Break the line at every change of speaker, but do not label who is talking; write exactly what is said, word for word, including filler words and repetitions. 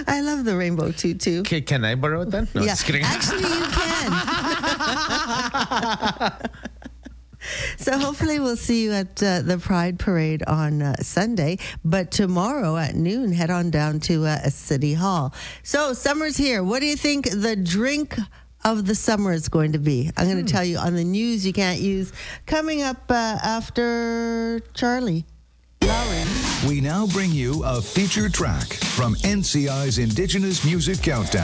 I love the rainbow tutu.
Okay, can I borrow it then? No,
yeah,
just kidding.
actually, you can. So hopefully we'll see you at uh, the Pride Parade on uh, Sunday. But tomorrow at noon, head on down to uh, City Hall. So summer's here. What do you think the drink of the summer is going to be? I'm going to hmm. tell you on the news you can't use. Coming up uh, after Charlie Lowry.
We now bring you a featured track from N C I's Indigenous Music Countdown.